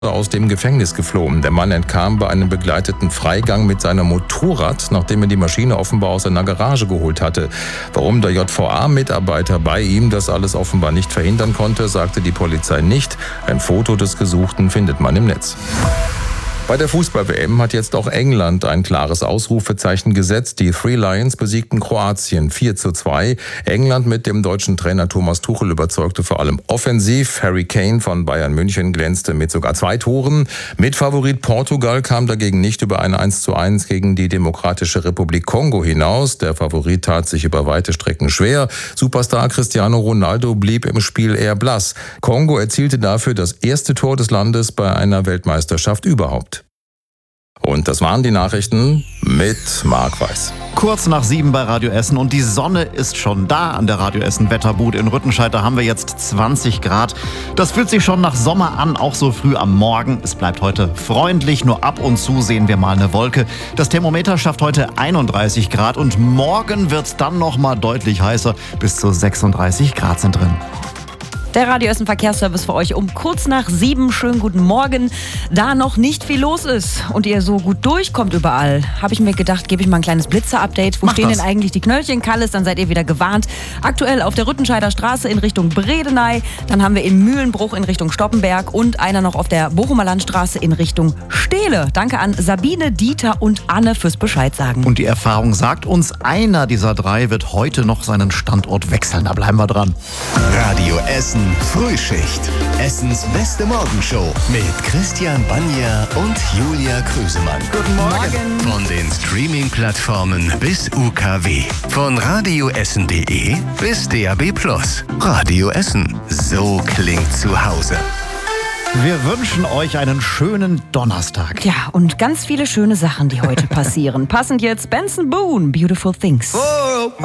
aus dem Gefängnis geflohen. Der Mann entkam bei einem begleiteten Freigang mit seinem Motorrad, nachdem er die Maschine offenbar aus einer Garage geholt hatte. Warum der JVA-Mitarbeiter bei ihm das alles offenbar nicht verhindern konnte, sagte die Polizei nicht. Ein Foto des Gesuchten findet man im Netz. Bei der Fußball-WM hat jetzt auch England ein klares Ausrufezeichen gesetzt. Die Three Lions besiegten Kroatien 4:2. England mit dem deutschen Trainer Thomas Tuchel überzeugte vor allem offensiv. Harry Kane von Bayern München glänzte mit sogar 2 Toren. Mitfavorit Portugal kam dagegen nicht über ein 1:1 gegen die Demokratische Republik Kongo hinaus. Der Favorit tat sich über weite Strecken schwer. Superstar Cristiano Ronaldo blieb im Spiel eher blass. Kongo erzielte dafür das erste Tor des Landes bei einer Weltmeisterschaft überhaupt. Und das waren die Nachrichten mit Marc Weiß. Kurz nach 7 bei Radio Essen und die Sonne ist schon da an der Radio Essen Wetterbude in Rüttenscheid. Da haben wir jetzt 20 Grad. Das fühlt sich schon nach Sommer an, auch so früh am Morgen. Es bleibt heute freundlich, nur ab und zu sehen wir mal eine Wolke. Das Thermometer schafft heute 31 Grad und morgen wird es dann noch mal deutlich heißer. Bis zu 36 Grad sind drin. Der Radio Essen Verkehrsservice für euch um kurz nach 7. Schönen guten Morgen. Da noch nicht viel los ist und ihr so gut durchkommt überall, habe ich mir gedacht, gebe ich mal ein kleines Blitzer-Update. Wo stehen denn eigentlich die Knöllchen Kalles? Dann seid ihr wieder gewarnt. Aktuell auf der Rüttenscheider Straße in Richtung Bredeney. Dann haben wir in Mühlenbruch in Richtung Stoppenberg und einer noch auf der Bochumer Landstraße in Richtung Stehle. Danke an Sabine, Dieter und Anne fürs Bescheid sagen. Und die Erfahrung sagt uns, einer dieser 3 wird heute noch seinen Standort wechseln. Da bleiben wir dran. Radio Essen Frühschicht. Essens beste Morgenshow mit Christian Banja und Julia Krüsemann. Guten Morgen. Von den Streaming-Plattformen bis UKW. Von radioessen.de bis DAB+. Radio Essen. So klingt zu Hause. Wir wünschen euch einen schönen Donnerstag. Ja, und ganz viele schöne Sachen, die heute passieren. Passend jetzt Benson Boone, Beautiful Things. Oh.